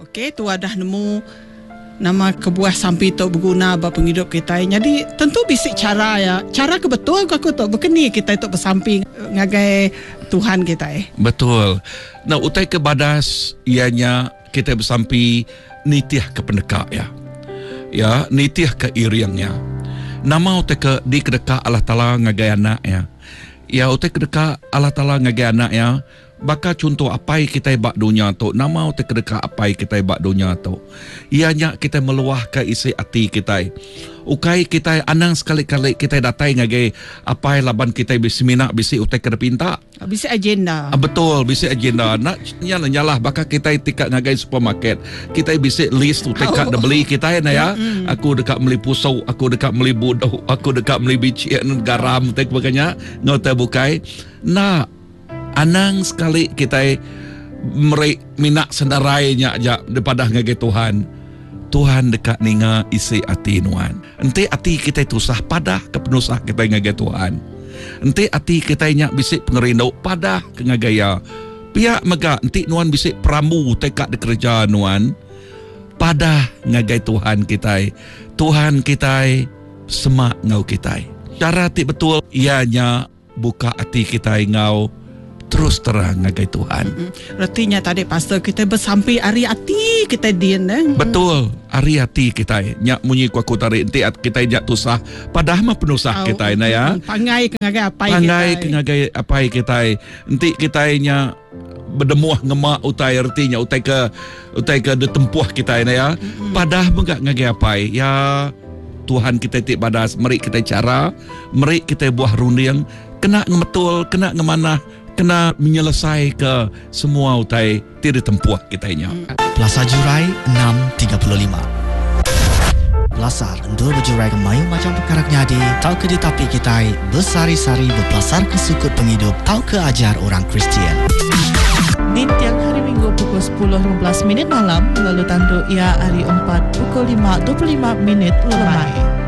Okey, tu dah nemu nama kebuah sampi tu berguna bagi penghidup kita. Jadi tentu bisik cara ya. Cara ke betul aku tu berkeni kita itu bersamping ngagai Tuhan kita. Betul. Nah, utai ke badas ianya kita bersampi nitiah ke pendekak ya. Ya, nitiah ke iriangnya. Nama utai ke di kedekak Allah Taala ngagai anak ya. Ya, utai kedekak Allah Taala ngagai anak ya. Baka contoh apai kita bak dunia tu, nama utai kedekak apai kita bak dunia tu. Ianya kita meluah ke isi hati kita. Ukai kita anang sekali-kali kita datai ngagai apai laban kita bisi minak bisi utai kedepinta. Bisi agenda. Betul, bisi agenda. Nak nyalah baka kita tikak ngagai supermarket. Kita bisi list utai kad beli kita na ya. Aku dekat beli pusau, aku dekat beli budo, aku dekat beli bician garam utai baganya ngota bukai. Nah, anang sekali kita minak sendarainya aja daripada ngagai Tuhan. Tuhan dekat ninga isi hati nuan. Ente hati kita tusah padah kepenusah kita ngagai Tuhan. Ente hati kita nyak bisik pengerindau padah ke ngagaya. Pihak mega ente nuan bisik pramu tekak de kerja nuan. Padah ngagai Tuhan kita. Tuhan kita semak ngau kita. Cara ti betul ianya buka hati kita ngau terus terang ngagai Tuhan. Artinya tadi pastor kita bersampi ari hati kita din. Betul, ari hati kita. Nyak munyi ku aku tarik enti kita jak tusah padahal mah penusah kita na ya. Pangai ke ngagai apai kita. Pangai ke ngagai apai kita. Enti kita nya berdemuah ngemak utai artinya utai ke detempuh kita na ya. Padahal enggak ngagai apai. Ya Tuhan kita tik badas, meri kita cara, meri kita buah runding, kena ngemetul, kena ngemanah, kena menyelesai ke semua utai tidak tempuh kitanya. Plaza Jurai 6.35. Belasar endul berjurai ke mayu macam perkara nyadi, tau ke di tapi kita bersari-sari berpelasar ke sukut penghidup, tau ke ajar orang Kristian. Di tiang hari Minggu pukul 10.15 malam, lalu tanduk ia hari 4 pukul 5.25 lemai.